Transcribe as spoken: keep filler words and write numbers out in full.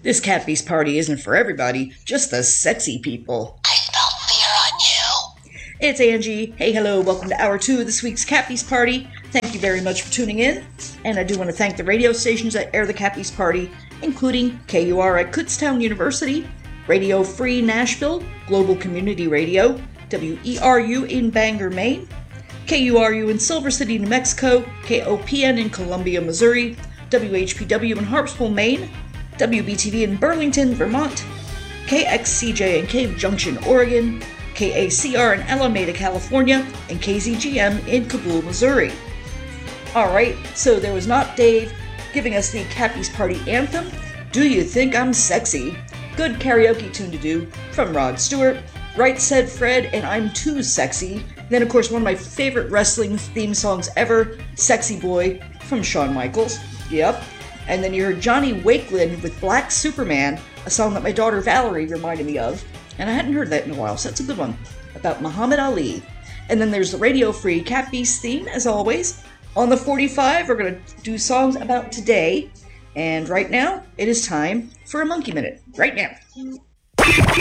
This cat feast party isn't for everybody, just the sexy people. I smell fear on you. It's Angie. Hey, hello, welcome to hour two of this week's Cat Feast Party. Thank you very much for tuning in, and I do want to thank the radio stations that air the Cat Feast Party, including K U R at Kutztown University, Radio Free Nashville, Global Community Radio, W E R U in Bangor, Maine, K U R U in Silver City, New Mexico, K O P N in Columbia, Missouri, W H P W in Harpswell, Maine, W B T V in Burlington, Vermont, K X C J in Cave Junction, Oregon, K A C R in Alameda, California, and K Z G M in Kabul, Missouri. Alright, so there was not Dave giving us the Cat Feast Party anthem, Do You Think I'm Sexy? Good karaoke tune to do from Rod Stewart. Right Said Fred and I'm Too Sexy. Then, of course, one of my favorite wrestling theme songs ever, Sexy Boy from Shawn Michaels. Yep. And then you heard Johnny Wakelin with Black Superman, a song that my daughter Valerie reminded me of. And I hadn't heard that in a while, so that's a good one. About Muhammad Ali. And then there's the Radio Free Cat Feast theme, as always. On the forty-five, we're going to do songs about today. And right now, it is time for a Monkey Minute. Right now.